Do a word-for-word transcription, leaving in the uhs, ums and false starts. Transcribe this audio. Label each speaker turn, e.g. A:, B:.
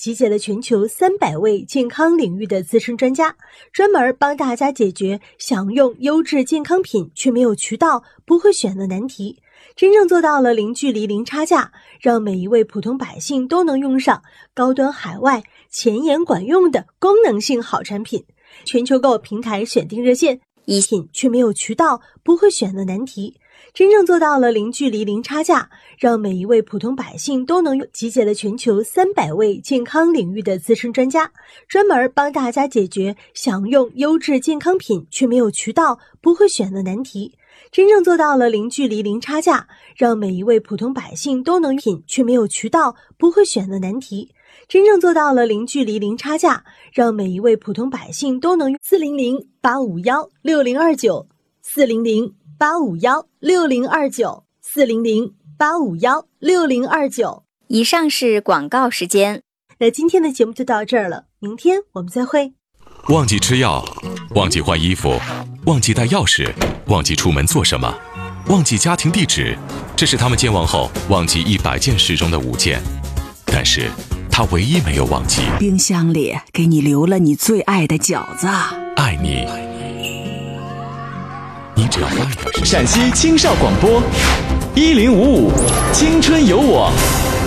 A: 集结了全球三百位健康领域的资深专家，专门帮大家解决想用优质健康品却没有渠道、不会选的难题，真正做到了零距离、零差价，让每一位普通百姓都能用上高端海外、前沿管用的功能性好产品。全球购平台选定热线：一品却没有渠道、不会选的难题，真正做到了零距离、零差价，让每一位普通百姓都能用。集结了全球三百位健康领域的资深专家，专门帮大家解决想用优质健康品却没有渠道、不会选的难题，真正做到了零距离、零差价，让每一位普通百姓都能品却没有渠道、不会选的难题，真正做到了零距离、零差价，让每一位普通百姓都能用。四零零八五幺六零二九，四零零八五幺六零二九，四零零八五幺六零二九。
B: 以上是广告时间。
A: 那今天的节目就到这儿了，明天我们再会。
C: 忘记吃药，忘记换衣服，忘记带钥匙，忘记出门做什么，忘记家庭地址，这是他们健忘后忘记一百件事中的五件，但是他唯一没有忘记，
D: 冰箱里给你留了你最爱的饺子。
C: 爱你，你只要花一点时间。
E: 陕西青少广播一零五五青春有我。